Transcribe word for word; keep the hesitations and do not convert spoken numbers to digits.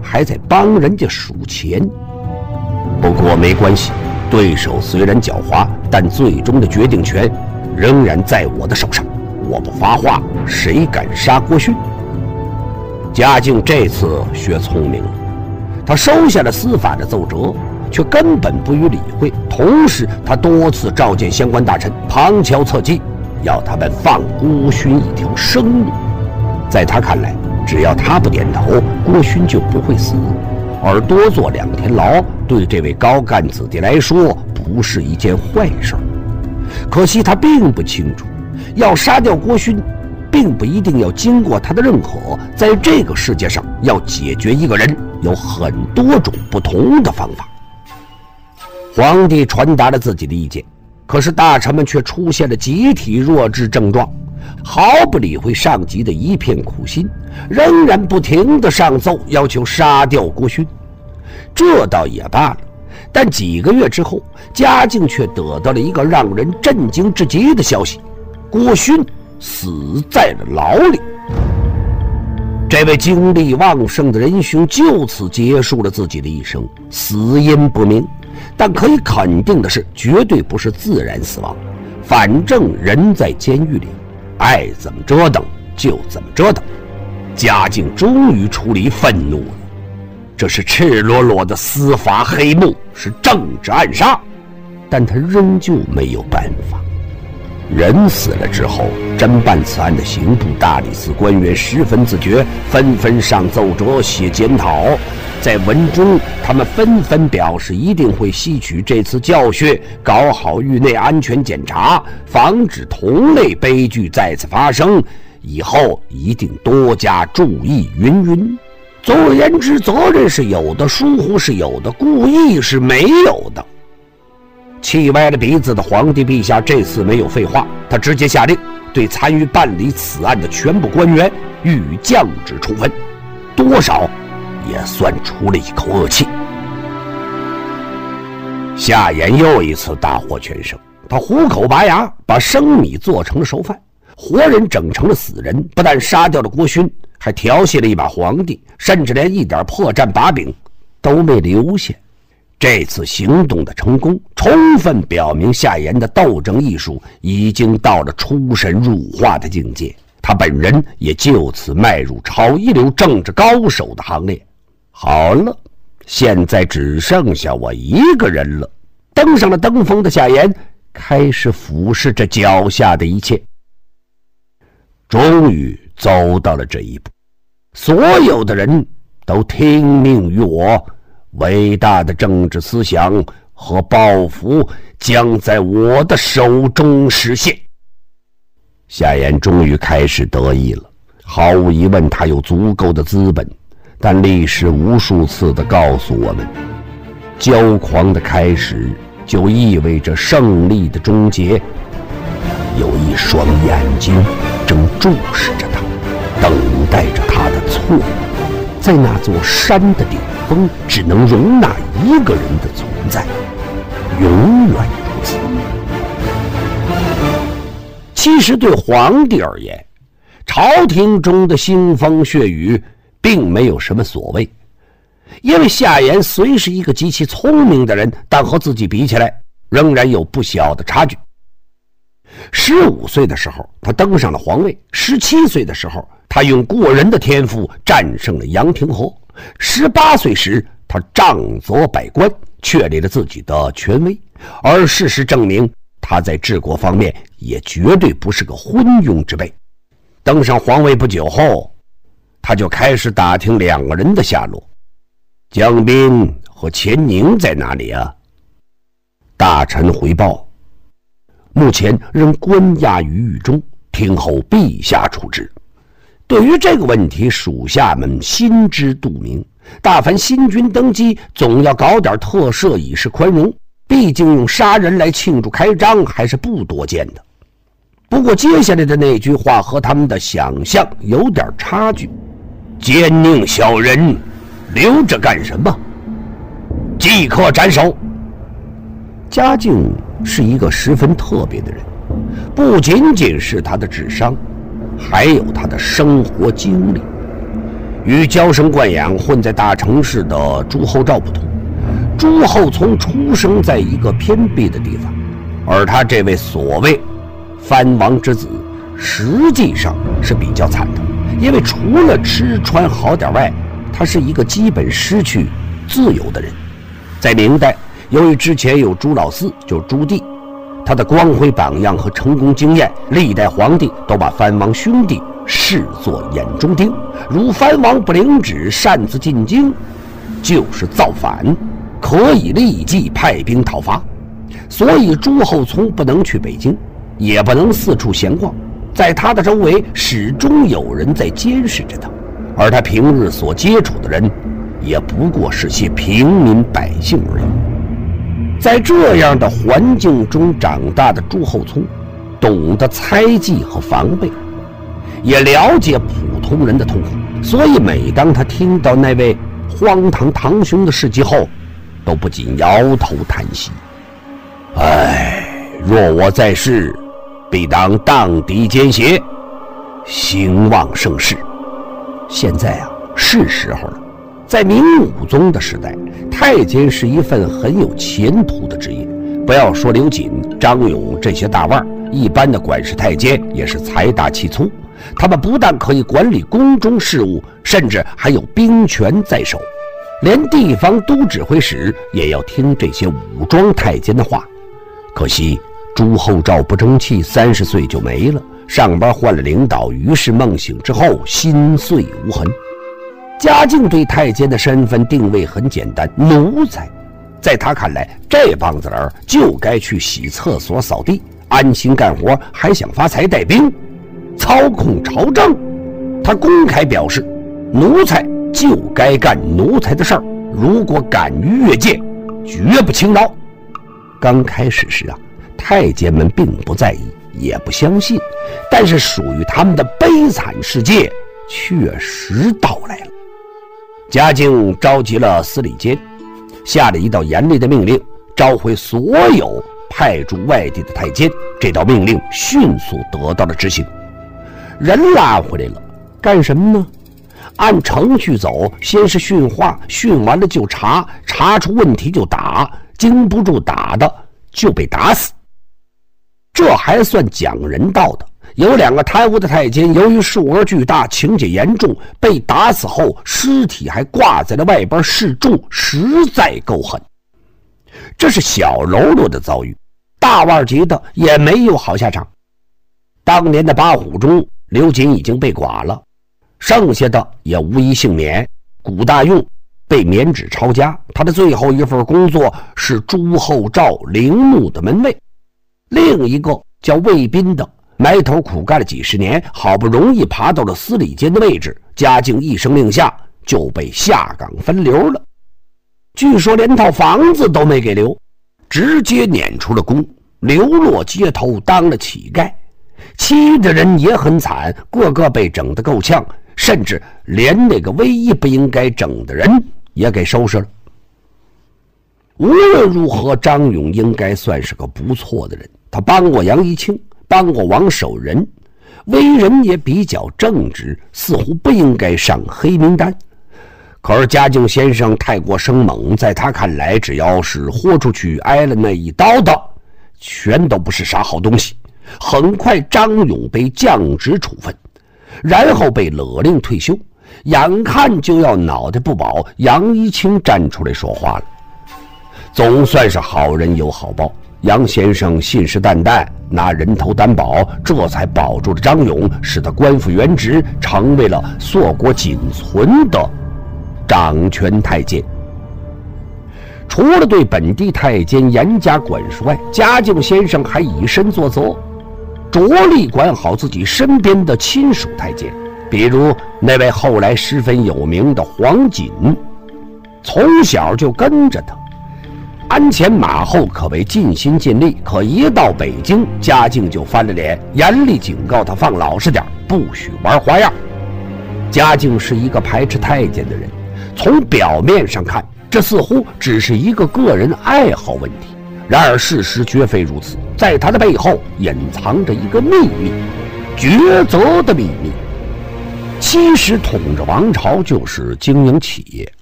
还在帮人家数钱。不过没关系，对手虽然狡猾，但最终的决定权仍然在我的手上。我不发话，谁敢杀郭勋？嘉靖这次学聪明了，他收下了司法的奏折，却根本不予理会。同时，他多次召见相关大臣，旁敲侧击，要他们放郭勋一条生路。在他看来，只要他不点头，郭勋就不会死，而多坐两天牢对这位高干子弟来说不是一件坏事。可惜他并不清楚，要杀掉郭勋并不一定要经过他的认可。在这个世界上，要解决一个人有很多种不同的方法。皇帝传达了自己的意见，可是大臣们却出现了集体弱智症状，毫不理会上级的一片苦心，仍然不停地上奏要求杀掉郭勋。这倒也罢了，但几个月之后，嘉靖却得到了一个让人震惊至极的消息：郭勋死在了牢里。这位精力旺盛的仁兄就此结束了自己的一生，死因不明，但可以肯定的是，绝对不是自然死亡。反正人在监狱里，爱怎么折腾就怎么折腾。嘉靖终于出离愤怒了，这是赤裸裸的司法黑幕，是政治暗杀，但他仍旧没有办法。人死了之后，侦办此案的刑部大理寺官员十分自觉，纷纷上奏折写检讨。在文中，他们纷纷表示一定会吸取这次教训，搞好狱内安全检查，防止同类悲剧再次发生，以后一定多加注意云云。总而言之，责任是有的，疏忽是有的，故意是没有的。气歪了鼻子的皇帝陛下这次没有废话，他直接下令对参与办理此案的全部官员予以降职处分，多少也算出了一口恶气。夏言又一次大获全胜，他虎口拔牙，把生米做成了熟饭，活人整成了死人，不但杀掉了郭勋，还调戏了一把皇帝，甚至连一点破绽把柄都没留下。这次行动的成功，充分表明夏言的斗争艺术已经到了出神入化的境界，他本人也就此迈入超一流政治高手的行列。好了，现在只剩下我一个人了。登上了登峰的夏言开始俯视着脚下的一切，终于走到了这一步，所有的人都听命于我，伟大的政治思想和抱负将在我的手中实现。夏言终于开始得意了，毫无疑问他有足够的资本，但历史无数次地告诉我们，骄狂的开始就意味着胜利的终结。有一双眼睛正注视着他，等待着他的错误。在那座山的顶峰，只能容纳一个人的存在，永远如此。其实对皇帝而言，朝廷中的腥风血雨并没有什么所谓，因为夏言虽是一个极其聪明的人，但和自己比起来仍然有不小的差距。十五岁的时候他登上了皇位，十七岁的时候他用过人的天赋战胜了杨廷和，十八岁时他杖责百官，确立了自己的权威，而事实证明他在治国方面也绝对不是个昏庸之辈。登上皇位不久后，他就开始打听两个人的下落，江彬和钱宁在哪里啊？大臣回报，目前仍关押于狱中，听候陛下处置。对于这个问题，属下们心知肚明，大凡新君登基，总要搞点特赦以示宽容，毕竟用杀人来庆祝开张还是不多见的。不过接下来的那句话和他们的想象有点差距，奸佞小人留着干什么？即刻斩首！嘉靖是一个十分特别的人，不仅仅是他的智商，还有他的生活经历。 与娇生惯养混在大城市的朱厚照不同，朱厚熜出生在一个偏僻的地方，而他这位所谓藩王之子实际上是比较惨的，因为除了吃穿好点外，他是一个基本失去自由的人。在明代，由于之前有朱老四，就是朱棣，他的光辉榜样和成功经验，历代皇帝都把藩王兄弟视作眼中钉，如藩王不领旨擅自进京，就是造反，可以立即派兵讨伐。所以朱厚熜不能去北京，也不能四处闲逛，在他的周围始终有人在监视着他，而他平日所接触的人也不过是些平民百姓而已。在这样的环境中长大的朱厚熜，懂得猜忌和防备，也了解普通人的痛苦，所以每当他听到那位荒唐堂兄的事迹后，都不禁摇头叹息。唉，若我在世，必当荡涤奸邪，兴旺盛世。现在啊，是时候了。在明武宗的时代，太监是一份很有前途的职业。不要说刘瑾、张勇这些大腕，一般的管事太监也是财大气粗。他们不但可以管理宫中事务，甚至还有兵权在手，连地方都指挥使也要听这些武装太监的话。可惜朱厚照不争气，三十岁就没了。上班换了领导，于是梦醒之后心碎无痕。嘉靖对太监的身份定位很简单，奴才。在他看来，这帮子人就该去洗厕所扫地，安心干活，还想发财带兵操控朝政。他公开表示，奴才就该干奴才的事儿，如果敢于越界，绝不轻饶。刚开始时啊，太监们并不在意，也不相信，但是属于他们的悲惨世界确实到来了。嘉靖召集了司礼监，下了一道严厉的命令，召回所有派驻外地的太监。这道命令迅速得到了执行。人拉回来了，干什么呢？按程序走，先是训话，训完了就查，查出问题就打，经不住打的就被打死。这还算讲人道的。有两个贪污的太监，由于数额巨大，情节严重，被打死后尸体还挂在了外边示众，实在够狠。这是小喽啰的遭遇，大腕级的也没有好下场。当年的八虎中，刘瑾已经被剐了，剩下的也无一幸免。古大用被免职抄家，他的最后一份工作是朱厚照陵墓的门卫。另一个叫魏彬的，埋头苦干了几十年，好不容易爬到了司礼监的位置，嘉靖一声令下，就被下岗分流了。据说连套房子都没给留，直接撵出了宫，流落街头当了乞丐。其的人也很惨，个个被整得够呛，甚至连那个唯一不应该整的人也给收拾了。无论如何，张勇应该算是个不错的人，他帮过杨一清，帮过王守仁，为人也比较正直，似乎不应该上黑名单。可是嘉靖先生太过生猛，在他看来，只要是豁出去挨了那一刀的，全都不是啥好东西。很快张勇被降职处分，然后被勒令退休，眼看就要脑袋不保，杨一清站出来说话了。总算是好人有好报，杨先生信誓旦旦拿人头担保，这才保住了张勇，使他官复原职，成为了硕果仅存的掌权太监。除了对本地太监严加管束外，嘉靖先生还以身作则，着力管好自己身边的亲属太监，比如那位后来十分有名的黄锦，从小就跟着他，鞍前马后，可谓尽心尽力。可一到北京，嘉靖就翻了脸，严厉警告他放老实点，不许玩花样。嘉靖是一个排斥太监的人，从表面上看，这似乎只是一个个人爱好问题，然而事实绝非如此，在他的背后隐藏着一个秘密，抉择的秘密。 其实统治王朝就是经营企业，